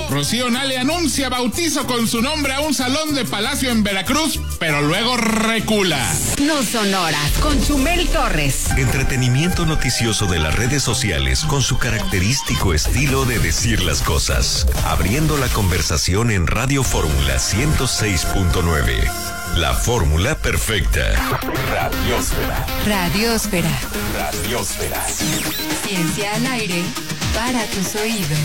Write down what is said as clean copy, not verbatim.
Rocío Nale anuncia bautizo con su nombre a un salón de Palacio en Veracruz, pero luego recula. No son horas, con Chumel Torres. Entretenimiento noticioso de las redes sociales con su característico estilo de decir las cosas. Abriendo la conversación en Radio Fórmula 106.9. La fórmula perfecta. Radiosfera. Radiosfera. Radiosfera. Ciencia al aire para tus oídos.